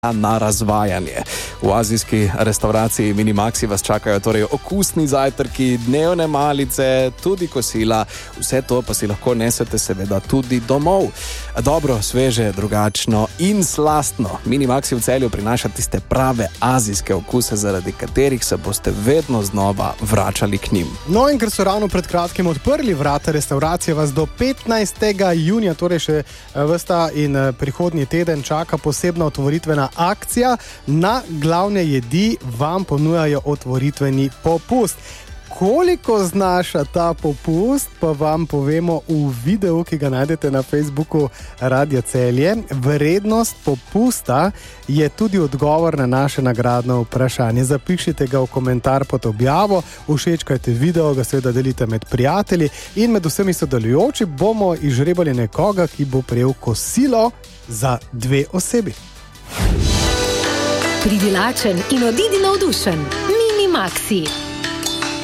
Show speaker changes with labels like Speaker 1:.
Speaker 1: na razvajanje. V azijski restavraciji Minimaxi vas čakajo torej okusni zajtrki, dnevne malice, tudi kosila. Vse to pa si lahko nesete seveda tudi domov. Dobro, sveže, drugačno in slastno. Minimaxi v Celju prinaša tiste prave azijske okuse, zaradi katerih se boste vedno znova vračali k njim.
Speaker 2: No, in ker so ravno pred kratkim odprli vrata restauracije, vas do 15. junija, torej še vsta in prihodnji teden čaka posebna otvoritvena akcija. Na glavne jedi vam ponujajo otvoritveni popust. Koliko znaša ta popust, pa vam povemo v videu, ki ga najdete na Facebooku Radia Celje. Vrednost popusta je tudi odgovor na naše nagradno vprašanje. Zapišite ga v komentar pod objavo, všečkajte video, ga seveda delite med prijatelji in med vsemi sodelujoči bomo izžrebali nekoga, ki bo prejel kosilo za 2 osebi.
Speaker 3: Pridi lačen in odidi navdušen. Minimaxi.